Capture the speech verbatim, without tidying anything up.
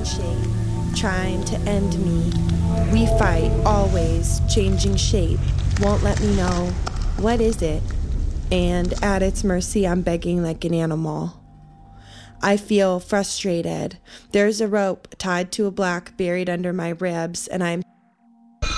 shape, trying to end me. We fight, always, changing shape, won't let me know. What is it? And at its mercy, I'm begging like an animal. I feel frustrated. There's a rope tied to a block buried under my ribs, and I'm